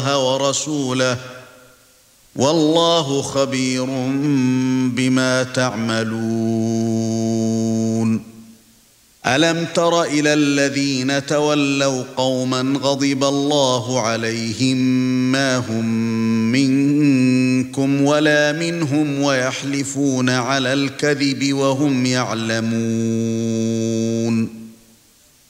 ورسوله والله خبير بما تعملون ألم تر إلى الذين تولوا قوما غضب الله عليهم ما هم منكم ولا منهم ويحلفون على الكذب وهم يعلمون